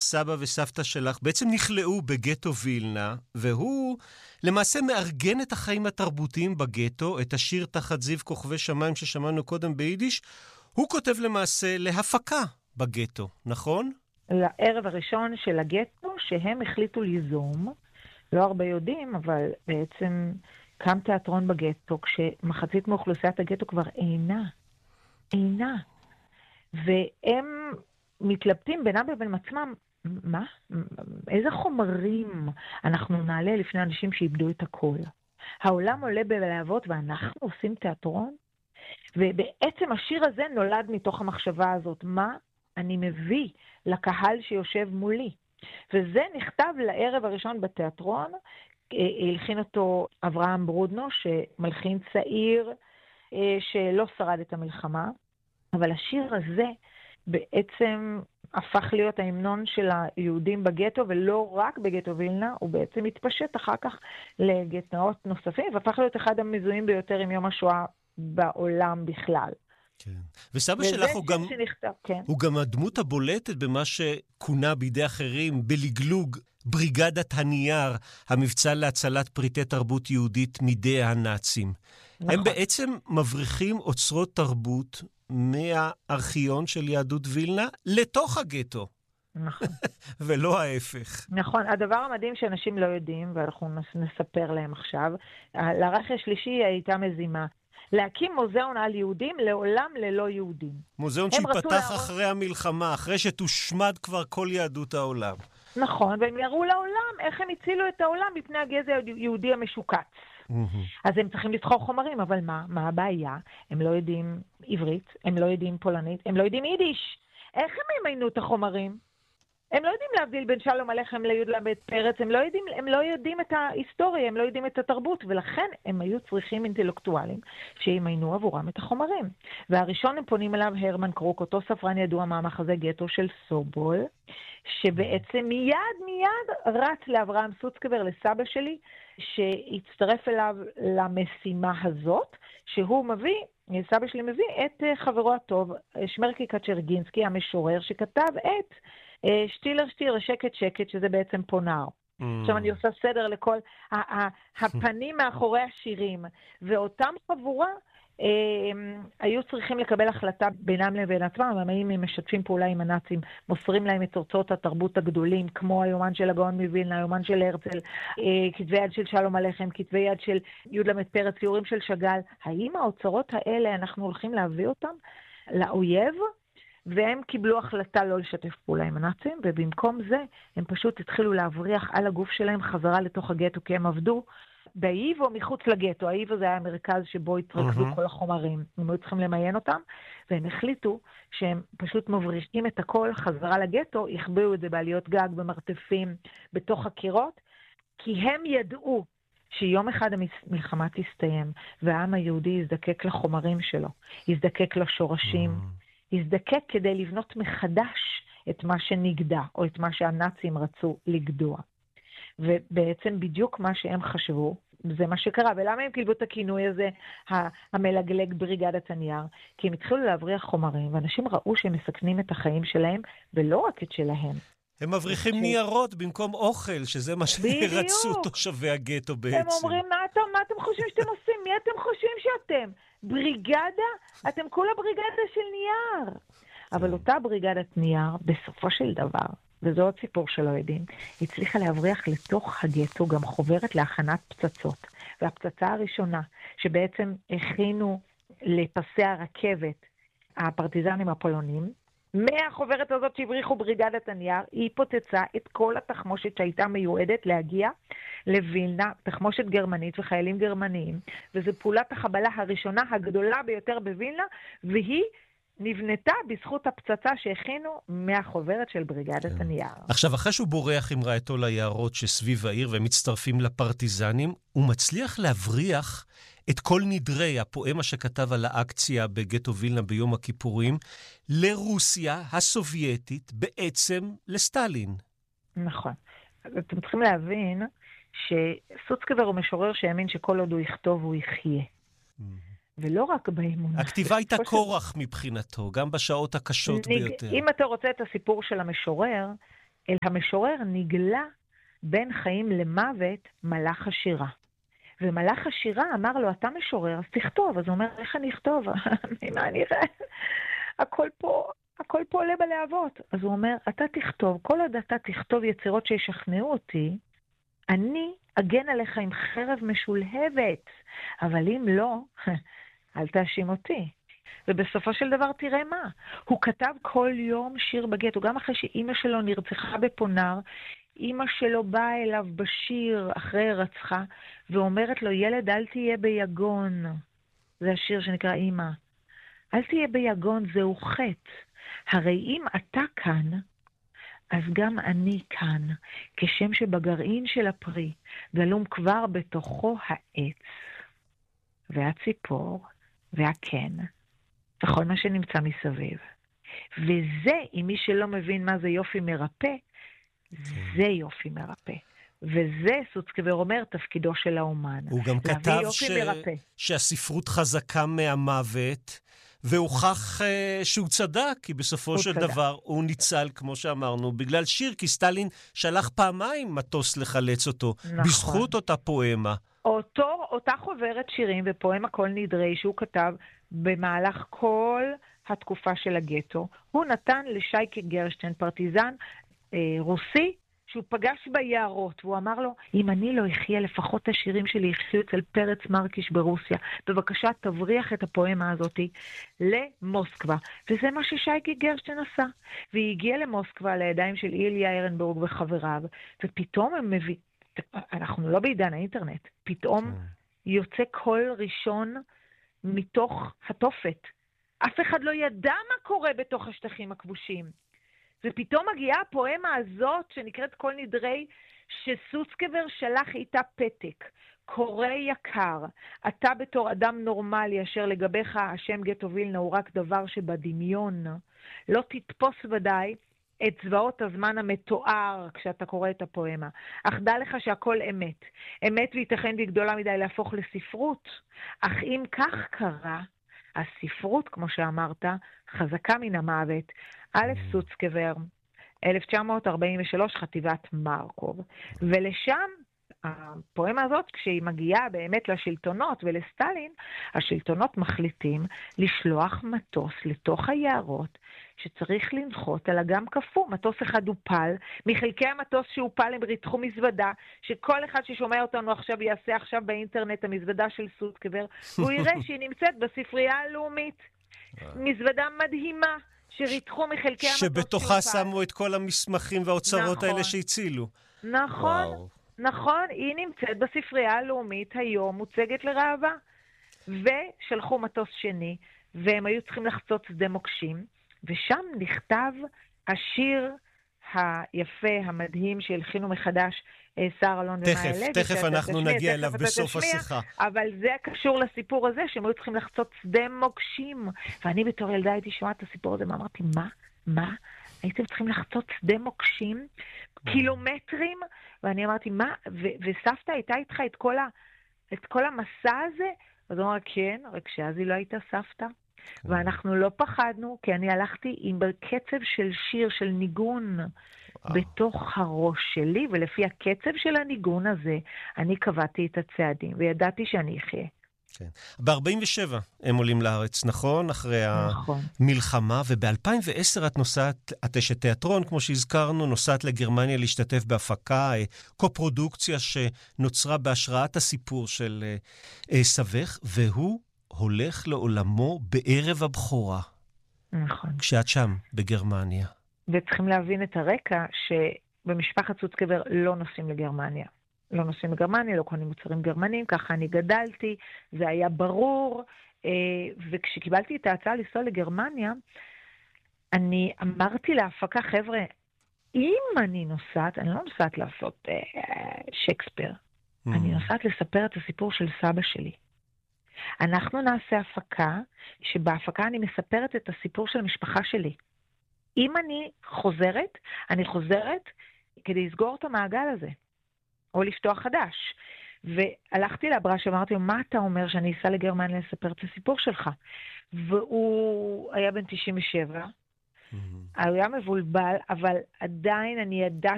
סבא וסבתא שלך בעצם נכלאו בגטו וילנה, והוא למעשה מארגן את החיים התרבותיים בגטו, את השיר תחת זיו כוכבי שמיים ששמענו קודם ביידיש, הוא כותב למעשה להפקה בגטו, נכון? לערב הראשון של הגטו שהם החליטו ליזום, לא הרבה יודעים, אבל בעצם קם תיאטרון בגטו, כשמחצית מאוכלוסיית הגטו כבר אינה. והם מתלבטים בינם ובין עצמם, מה? איזה חומרים אנחנו נעלה לפני אנשים שאיבדו את הכל? העולם עולה בלהבות ואנחנו עושים תיאטרון? ובעצם השיר הזה נולד מתוך המחשבה הזאת, מה אני מביא לקהל שיושב מולי? וזה נכתב לערב הראשון בתיאטרון, הלחין אותו אברהם ברודנו, שמלחין צעיר שלא שרד את המלחמה, אבל השיר הזה בעצם הפך להיות ההמנון של היהודים בגטו, ולא רק בגטו וילנה, הוא בעצם התפשט אחר כך לגטאות נוספים, והפך להיות אחד המזוהים ביותר עם יום השואה בעולם בכלל. כן. וסבא שלך הוא גם הדמות הבולטת במה שכונה בידי אחרים בלגלוג בריגדת הנייר, המבצע להצלת פריטי תרבות יהודית מידי הנאצים. נכון. הם בעצם מבריחים אוצרות תרבות מהארכיון של יהדות וילנה לתוך הגטו. נכון. ולא ההפך. נכון. הדבר המדהים שאנשים לא יודעים, ואנחנו נספר להם עכשיו, לרחי השלישי הייתה מזימה. להקים מוזיאון על יהודים לעולם ללא יהודים. מוזיאון שיפתח אחרי המלחמה, אחרי שתושמד כבר כל יהדות העולם. נכון, והם יראו לעולם איך הם הצילו את העולם מפני הגזע היהודי המשוקץ. אז הם צריכים לסחור חומרים, אבל מה הבעיה? הם לא יודעים עברית, הם לא יודעים פולנית, הם לא יודעים יידיש. איך הם ימיינו את החומרים? הם לא יודעים להבדיל בין שלום עליכם ליהודה בית פרץ, הם לא יודעים את ההיסטוריה, הם לא יודעים את התרבות, ולכן הם היו צריכים אינטלקטואלים שימיינו עבורם את החומרים. והראשון הם פונים אליו הרמן קרוק, אותו ספרן ידוע מהמחזה גטו של סובול, שבעצם מיד רץ לאברהם סוצקבר, לסבא שלי, שהצטרף אליו למשימה הזאת, שהוא סבא שלי מביא את חברו הטוב, שמרקי קצ'רגינסקי, המשורר, שכתב את שטילר, שקט שקט, שזה בעצם פונר. עכשיו אני עושה סדר לכל הפנים מאחורי השירים, ואותם חבורה היו צריכים לקבל החלטה בינם לבין עצמם, הם משתפים פעולה עם הנאצים, מוסרים להם את אוצרות התרבות הגדולים, כמו היומן של הגאון מווילנה, היומן של הרצל, כתבי יד של שלום עליכם, כתבי יד של יהודה בית פרץ, ציורים של שגל. האם האוצרות האלה אנחנו הולכים להביא אותם לאויב? והם קיבלו החלטה לא לשתף פעולה עם הנאצים, ובמקום זה הם פשוט התחילו להבריח על הגוף שלהם חזרה לתוך הגטו, כי הם עבדו באיב או מחוץ לגטו. האיב הזה היה המרכז שבו התרכזו כל החומרים. הם היו צריכים למיין אותם, והם החליטו שהם פשוט מבריחים את הכל חזרה לגטו, יכבאו את זה בעליות גג, במרתפים, בתוך הקירות, כי הם ידעו שיום אחד המלחמה תסתיים, והעם היהודי יזדקק לחומרים שלו, יזדקק לשורשים, יזדקק כדי לבנות מחדש את מה שנגדע, או את מה שהנאצים רצו לגדוע. ובעצם בדיוק מה שהם חשבו, זה מה שקרה. ולמה הם קיבלו את הכינוי הזה, המלגלג בריגדת הנייר? כי הם התחילו להבריח חומרים, ואנשים ראו שהם מסכנים את החיים שלהם, ולא רק את שלהם. הם מבריחים ניירות במקום אוכל, שזה מה שרצו תושבי הגטו בעצם. הם אומרים, מה אתם חושבים שאתם עושים? מי אתם חושבים שאתם? בריגדה? אתם כולה בריגדה של נייר. אבל אותה בריגדת נייר, בסופו של דבר, וזו עוד סיפור שלא יודעים, הצליחה להבריח לתוך הגטו גם חוברת להכנת פצצות. והפצצה הראשונה, שבעצם הכינו לפסי הרכבת הפרטיזנים הפולנים, מהחוברת הזאת שהבריחו בריגדת הנייר, היא פוצצה את כל התחמושת שהייתה מיועדת להגיע לווילנה, תחמושת גרמנית וחיילים גרמניים, וזו פעולת החבלה הראשונה הגדולה ביותר בווילנה, והיא נבנתה בזכות הפצצה שהכינו מהחוברת של בריגדת הנייר. עכשיו, אחרי שהוא בורח עם רעייתו ליערות שסביב העיר והם מצטרפים לפרטיזנים, הוא מצליח להבריח את כל נדרי הפואמה שכתב על האקציה בגטו וילנה ביום הכיפורים לרוסיה הסובייטית, בעצם לסטלין. נכון. אתם צריכים להבין שסוצקבר הוא משורר שהאמין שכל עוד הוא יכתוב הוא יחיה. ולא רק באמונה. הכתיבה הייתה כורח מבחינתו, גם בשעות הקשות ביותר. אם אתה רוצה את הסיפור של המשורר, אל המשורר נגלה בין חיים למוות מלאך השירה. ומלאך השירה אמר לו, אתה משורר, אז תכתוב. אז הוא אומר, איך אני אכתוב? מה אני אראה? הכל פה עולה בלהבות. אז הוא אומר, אתה תכתוב, כל עוד אתה תכתוב יצירות שישכנעו אותי, אני אגן עליך עם חרב משולהבת. אבל אם לא, אל תאשים אותי. ובסופו של דבר תראה מה. הוא כתב כל יום שיר בגטו, גם אחרי שאימא שלו נרצחה בפונר, אימא שלו באה אליו בשיר אחרי הרצחה, ואומרת לו, ילד, אל תהיה ביגון. זה השיר שנקרא אימא. אל תהיה ביגון, זהו חטא. הרי אם אתה כאן, אז גם אני כאן, כשם שבגרעין של הפרי, גלום כבר בתוכו העץ, והציפור, והקן, וכל מה שנמצא מסביב. וזה, אם מי שלא מבין מה זה יופי מרפא, זה יופי מרפא. וזה סוצקבר אומר תפקידו של האומן. הוא גם כתב שהספרות חזקה מהמוות, והוכח שהוא צדק, כי בסופו של דבר הוא ניצל, כמו שאמרנו, בגלל שיר, כי סטלין שלח פעמיים מטוס לחלץ אותו, בזכות אותה פואמה. אותה חוברת שירים ופואמה כל נדרי שהוא כתב במהלך כל התקופה של הגטו, הוא נתן לשייקה גרשטיין, פרטיזן רוסי, שהוא פגש ביערות, והוא אמר לו, אם אני לא אחיה, לפחות השירים שלי יחיו אצל פרץ מרקיש ברוסיה. בבקשה, תבריח את הפואמה הזאת למוסקבה. וזה מה ששייקה גרשטיין עשה. והיא הגיעה למוסקבה לידיים של איליה ארנבורג וחבריו, ופתאום הם אנחנו לא בעידן האינטרנט, פתאום יוצא קול ראשון מתוך התופת. אף אחד לא ידע מה קורה בתוך השטחים הכבושים. ופתאום מגיעה הפואמה הזאת, שנקראת כל נדרי, שסוצקבר שלח איתה פתק. קורא יקר, אתה בתור אדם נורמלי, אשר לגביך השם גטו וילנה הוא רק דבר שבדמיון, לא תתפוס ודאי את צבאות הזמן המתואר כשאתה קורא את הפואמה. אך דע לך שהכל אמת. אמת וייתכן והיא גדולה מדי להפוך לספרות. אך אם כך קרה, הספרות, כמו שאמרת, חזקה מן המוות. א' סוצקבר, 1943, חטיבת מרקוב. ולשם, הפואמה הזאת, כשהיא מגיעה באמת לשלטונות ולסטלין, השלטונות מחליטים לשלוח מטוס לתוך היערות, שצריך לנחות על אגם קפוא. מטוס אחד הופל, מחלקי המטוס שהופל הם ריתחו מזוודה, שכל אחד ששומע אותנו עכשיו יעשה עכשיו באינטרנט המזוודה של סוצקבר, והוא יראה שהיא נמצאת בספרייה הלאומית. מזוודה מדהימה, שריתחו מחלקי המטוס שבתוכה שמו את כל המסמכים והאוצרות האלה שהצילו. נכון, נכון, היא נמצאת בספרייה הלאומית היום, מוצגת לראווה. ושלחו מטוס שני, והם היו צריכים לחצות שדה מוקשים, ושם נכתב השיר היפה, המדהים, שהלחינו מחדש שר אלון ומאיה לוי. תכף אנחנו נגיע אליו בסוף השיחה. אבל זה קשור לסיפור הזה, שהם היו צריכים לחצות שדה מוקשים. ואני בתור ילדה הייתי שומעת את הסיפור הזה, ואמרתי, מה? הייתם צריכים לחצות שדה מוקשים, קילומטרים, ואני אמרתי, מה? וסבתא הייתה איתך את כל המסע הזה? אז הוא אמר, כן, רק שאז היא לא הייתה סבתא. ואנחנו לא פחדנו, כי אני הלכתי עם קצב של שיר, של ניגון, בתוך הראש שלי, ולפי הקצב של הניגון הזה, אני קבעתי את הצעדים, וידעתי שאני אחיה. כן. ב-47 הם עולים לארץ, נכון? אחרי המלחמה, וב-2010 את אשת תיאטרון, כמו שהזכרנו, נוסעת לגרמניה להשתתף בהפקה, קופרודוקציה שנוצרה בהשראת הסיפור של סבך, והוא הולך לעולמו בערב הבכורה. נכון. כשאת שם, בגרמניה. וצריכים להבין את הרקע שבמשפחת סוצקבר לא נוסעים לגרמניה. לא נוסעים לגרמניה, לא קונים מוצרים גרמנים, ככה אני גדלתי, זה היה ברור, וכשקיבלתי את ההצעה לנסוע לגרמניה, אני אמרתי להפקה, חבר'ה, אם אני נוסעת, אני לא נוסעת לעשות שייקספיר, אני נוסעת לספר את הסיפור של סבא שלי. אנחנו נעשה הפקה, שבהפקה אני מספרת את הסיפור של המשפחה שלי. אם אני חוזרת כדי לסגור את המעגל הזה. או לפתוח חדש. והלכתי לאברש, אמרתי לו, מה אתה אומר שאני אסע לגרמניה לספר את הסיפור שלך? והוא היה בן 97. היה מבולבל, אבל עדיין אני ידעתי